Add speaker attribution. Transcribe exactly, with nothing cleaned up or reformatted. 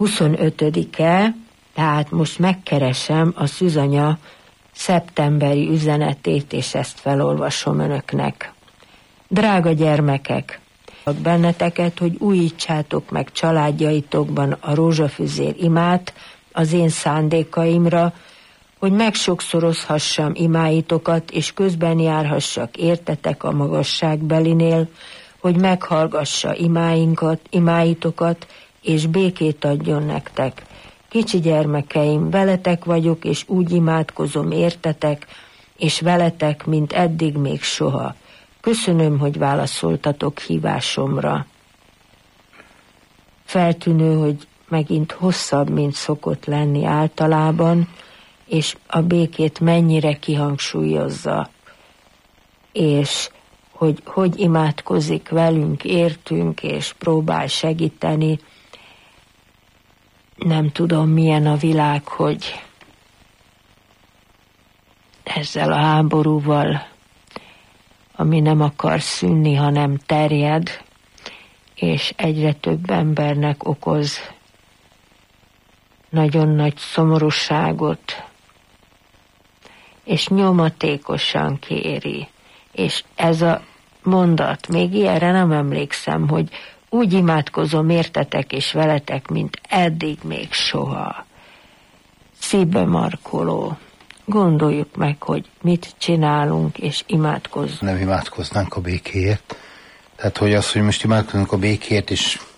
Speaker 1: huszonötödike, tehát most megkeresem a Szűzanya szeptemberi üzenetét, és ezt felolvasom önöknek. Drága gyermekek, benneteket, hogy újítsátok meg családjaitokban a rózsafüzér imát az én szándékaimra, hogy megsokszorozhassam imáitokat, és közben járhassak értetek a magasságbelinél, hogy meghallgassa imáinkat, imáitokat, és békét adjon nektek. Kicsi gyermekeim, veletek vagyok, és úgy imádkozom értetek, és veletek, mint eddig még soha. Köszönöm, hogy válaszoltatok hívásomra. Feltűnő, hogy megint hosszabb, mint szokott lenni általában, és a békét mennyire kihangsúlyozza, és hogy hogy imádkozik velünk, értünk, és próbál segíteni. Nem tudom, milyen a világ, hogy ezzel a háborúval, ami nem akar szűnni, hanem terjed, és egyre több embernek okoz nagyon nagy szomorúságot, és nyomatékosan kéri. És ez a mondat, még ilyenre nem emlékszem, hogy úgy imádkozom értetek és veletek, mint eddig még soha. Szívbe markoló. Gondoljuk meg, hogy mit csinálunk, és imádkozzunk.
Speaker 2: Nem imádkoznánk a békéért. Tehát, hogy az, hogy most imádkozunk a békéért, és